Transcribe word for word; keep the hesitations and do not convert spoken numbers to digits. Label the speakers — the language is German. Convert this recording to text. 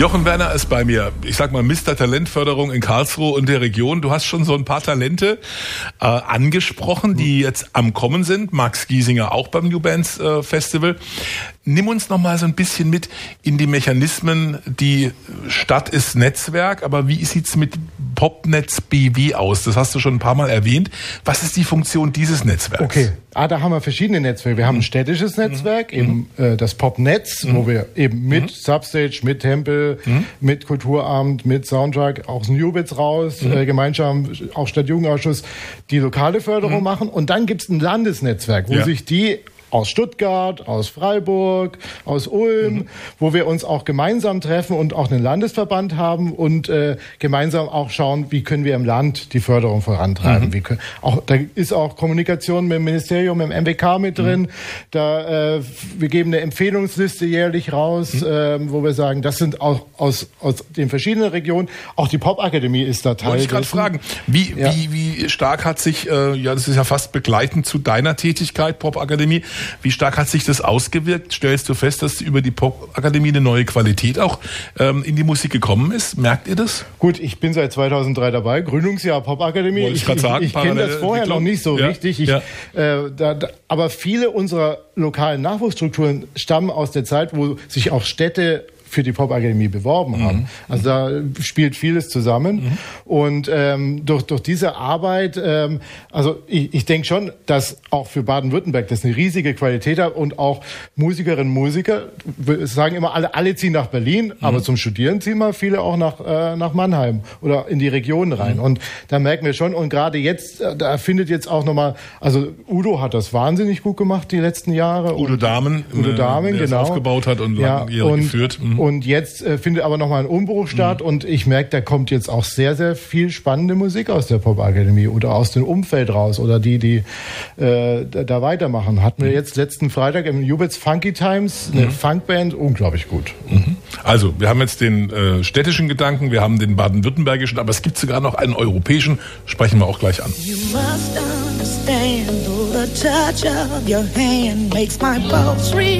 Speaker 1: Jochen Werner ist bei mir. Ich sag mal Mister Talentförderung in Karlsruhe und der Region. Du hast schon so ein paar Talente äh, angesprochen, die jetzt am Kommen sind. Max Giesinger auch beim New Bands äh, Festival. Nimm uns noch mal so ein bisschen mit in die Mechanismen. Die Stadt ist Netzwerk, aber wie sieht's mit Popnetz B W aus? Das hast du schon ein paar Mal erwähnt. Was ist die Funktion dieses Netzwerks?
Speaker 2: Okay, ah, da haben wir verschiedene Netzwerke. Wir haben ein städtisches Netzwerk, mhm. eben äh, das Popnetz, mhm. wo wir eben mit mhm. Substage, mit Tempel, mhm. mit Kulturabend, mit Soundtrack, auch New Bits raus, mhm. äh, gemeinsam, auch Stadtjugendausschuss, die lokale Förderung mhm. machen. Und dann gibt's ein Landesnetzwerk, wo ja. sich die aus Stuttgart, aus Freiburg, aus Ulm, mhm. wo wir uns auch gemeinsam treffen und auch einen Landesverband haben und äh, gemeinsam auch schauen, wie können wir im Land die Förderung vorantreiben. Mhm. Wie können, auch, da ist auch Kommunikation mit dem Ministerium, mit dem M W K mit drin. Mhm. Da, äh, wir geben eine Empfehlungsliste jährlich raus, mhm. äh, wo wir sagen, das sind auch aus, aus den verschiedenen Regionen. Auch die Popakademie ist da Teil.
Speaker 1: Wollte ich gerade fragen, wie, ja. wie, wie stark hat sich, äh, ja, das ist ja fast begleitend zu deiner Tätigkeit, Popakademie, wie stark hat sich das ausgewirkt? Stellst du fest, dass über die Popakademie eine neue Qualität auch ähm, in die Musik gekommen ist? Merkt ihr das?
Speaker 2: Gut, ich bin seit zweitausendrei dabei, Gründungsjahr Popakademie.
Speaker 1: Wollte ich gerade sagen.
Speaker 2: Ich, ich kenne das vorher noch nicht so ja. richtig. Ich, ja. äh, da, da, aber viele unserer lokalen Nachwuchsstrukturen stammen aus der Zeit, wo sich auch Städte für die Popakademie beworben haben. Mhm. Also da spielt vieles zusammen. Mhm. Und ähm, durch, durch diese Arbeit, ähm, also ich, ich denke schon, dass auch für Baden-Württemberg das eine riesige Qualität hat und auch Musikerinnen und Musiker, wir sagen immer, alle, alle ziehen nach Berlin, mhm. aber zum Studieren ziehen mal viele auch nach, äh, nach Mannheim oder in die Region rein. Mhm. Und da merken wir schon, und gerade jetzt, da findet jetzt auch nochmal, also Udo hat das wahnsinnig gut gemacht die letzten Jahre.
Speaker 1: Udo Dahmen,
Speaker 2: Udo Dahmen,
Speaker 1: der
Speaker 2: genau.
Speaker 1: es aufgebaut hat und
Speaker 2: ja,
Speaker 1: langjährig
Speaker 2: und,
Speaker 1: geführt. Mhm.
Speaker 2: Und jetzt äh, findet aber nochmal ein Umbruch statt mhm. und ich merke, da kommt jetzt auch sehr, sehr viel spannende Musik aus der Popakademie oder aus dem Umfeld raus oder die, die äh, da, da weitermachen. Hatten wir mhm. jetzt letzten Freitag im New Bits Funky Times eine mhm. Funkband, unglaublich gut.
Speaker 1: Mhm. Also, wir haben jetzt den äh, städtischen Gedanken, wir haben den baden-württembergischen, aber es gibt sogar noch einen europäischen, sprechen wir auch gleich an. You must understand, the touch of your hand makes my pulse real.